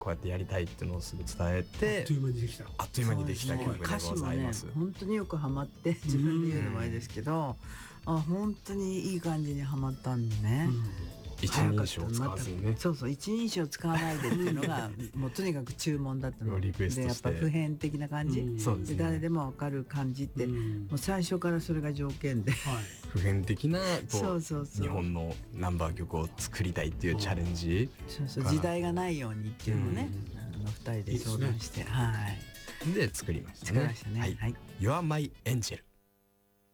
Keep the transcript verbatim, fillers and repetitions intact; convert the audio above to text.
こうやってやりたいっていうのをすぐ伝えて、 あっという間にできた。 あっという間にできた曲でご歌詞もねざいます。 本当によくハマって自分で言うのもあれですけど、あ本当にいい感じにハマったんでね、 一人称使わずにね。 そうそう一人称使わないでっていうのがもうとにかく注文だったのリクエストで、やっしてぱ普遍的な感じ、 うんそうですねで誰でも分かる感じって、 うんもう最初からそれが条件ではい。 普遍的なこそうそうそう日本のナンバー曲を作りたいっていうチャレンジそうそう時代がないようにっていうのをね、あのふたりで相談して、はいで作りましたね。 作りましたね。 はいはい You're My Angel